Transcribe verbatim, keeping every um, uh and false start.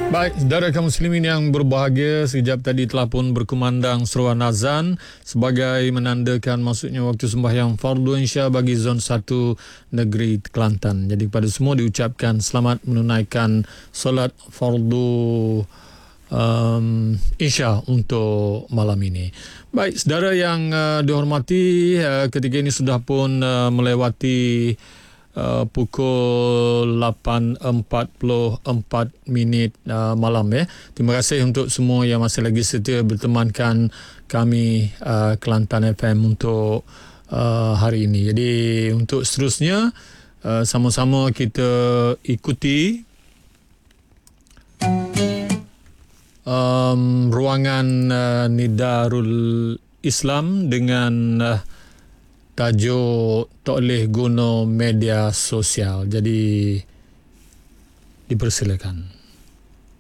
Baik, saudara kaum muslimin yang berbahagia, sekejap tadi telah pun berkumandang seruan azan sebagai menandakan masuknya waktu sembahyang fardu Insya bagi zon satu negeri Kelantan. Jadi kepada semua diucapkan selamat menunaikan solat fardu um, Insya untuk malam ini. Baik, saudara yang uh, dihormati, uh, ketika ini sudah pun uh, melewati Uh, pukul lapan empat puluh empat minit uh, malam ya. Terima kasih untuk semua yang masih lagi setia bertemankan kami uh, Kelantan F M untuk uh, hari ini. Jadi untuk seterusnya uh, sama-sama kita ikuti um, ruangan uh, Nidarul Islam dengan uh, tajuk tak boleh guna media sosial. Jadi dipersilakan.